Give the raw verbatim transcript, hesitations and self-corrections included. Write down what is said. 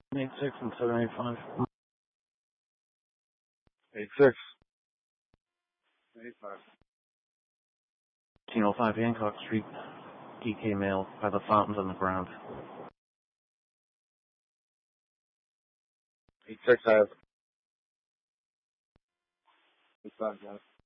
eight six and seven eight five. eight six. eight five. fifteen oh five Hancock Street, D K mail by the fountains on the ground. eight six, I have. eight five, guys.